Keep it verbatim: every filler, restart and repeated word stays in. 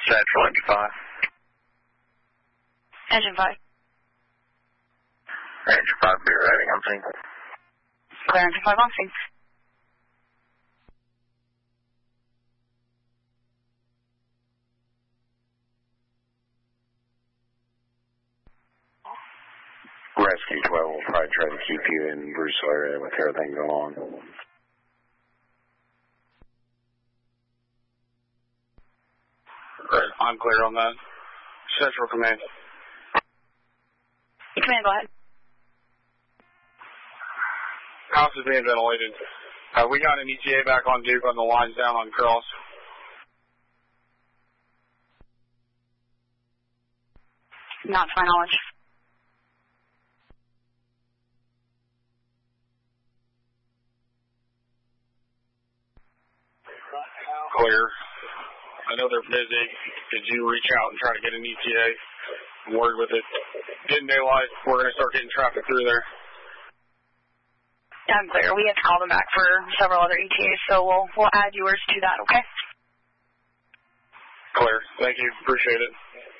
Central Engine five. Engine five. Engine five, be ready, I'm thinking. Clear Engine five on scene. Rescue twelve will probably try to keep you in Bruce area with everything going on. Right, I'm clear on that. Central Command. Command, go ahead. House is being ventilated. Uh, we got an E T A back on Duke on the lines down on Cross. Not to my knowledge. Clear. I know they're busy. Did you reach out and try to get an E T A? Word with it. Getting daylight. We're going to start getting traffic through there. I'm clear. We have to call them back for several other E T As, so we'll we'll add yours to that, okay? Clear. Thank you. Appreciate it.